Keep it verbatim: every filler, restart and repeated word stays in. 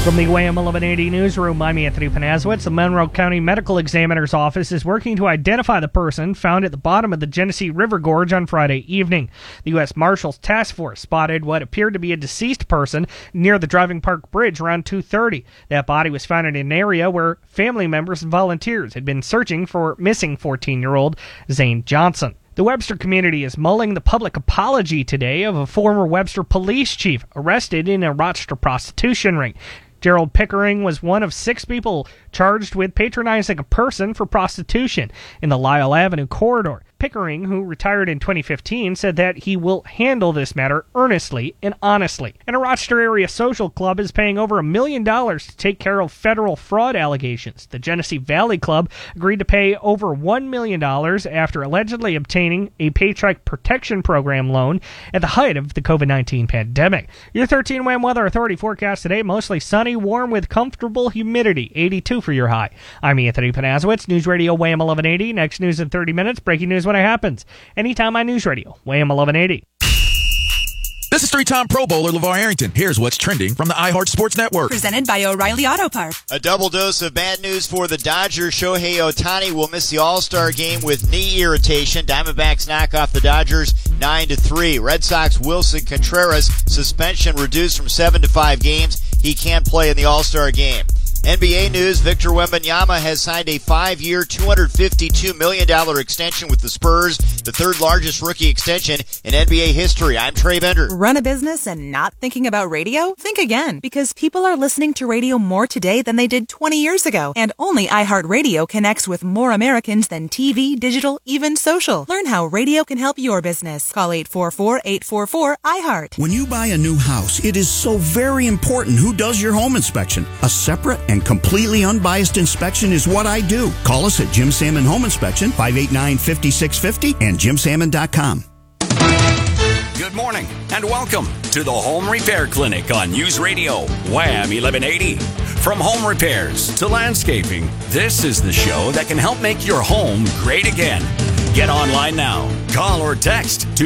From the Wham eleven eighty newsroom, I'm Anthony Panazowitz. The Monroe County Medical Examiner's Office is working to identify the person found at the bottom of the Genesee River Gorge on Friday evening. The U S Marshals Task Force spotted what appeared to be a deceased person near the Driving Park Bridge around two thirty. That body was found in an area where family members and volunteers had been searching for missing fourteen-year-old Zane Johnson. The Webster community is mulling the public apology today of a former Webster police chief arrested in a Rochester prostitution ring. Gerald Pickering was one of six people charged with patronizing a person for prostitution in the Lyle Avenue corridor. Pickering, who retired in twenty fifteen, said that he will handle this matter earnestly and honestly. And a Rochester area social club is paying over a million dollars to take care of federal fraud allegations. The Genesee Valley Club agreed to pay over one million dollars after allegedly obtaining a Paycheck Protection Program loan at the height of the covid nineteen pandemic. Your thirteen Wham Weather Authority forecast today, mostly sunny, warm with comfortable humidity, eighty-two for your high. I'm Anthony Panazowitz, News Radio Wham eleven eighty. Next news in thirty minutes, breaking news when it happens. Anytime on News Radio, Wham eleven eighty. This is three-time Pro Bowler LeVar Arrington. Here's what's trending from the iHeart Sports Network. Presented by O'Reilly Auto Parts. A double dose of bad news for the Dodgers. Shohei Ohtani will miss the All-Star game with knee irritation. Diamondbacks knock off the Dodgers nine to three. Red Sox Wilson Contreras suspension reduced from seven to five games. He can't play in the All-Star game. N B A news, Victor Wembanyama has signed a five-year, two hundred fifty-two million dollars extension with the Spurs, the third largest rookie extension in N B A history. I'm Trey Bender. Run a business and not thinking about radio? Think again, because people are listening to radio more today than they did twenty years ago. And only iHeartRadio connects with more Americans than T V, digital, even social. Learn how radio can help your business. Call eight four four, eight four four, I heart. When you buy a new house, it is so very important who does your home inspection. A separate and completely unbiased inspection is what I do. Call us at Jim Salmon Home Inspection, five eight nine, five six five zero and jim salmon dot com. Good morning and welcome to the Home Repair Clinic on News Radio Wham eleven eighty. From home repairs to landscaping, this is the show that can help make your home great again. Get online now. Call or text to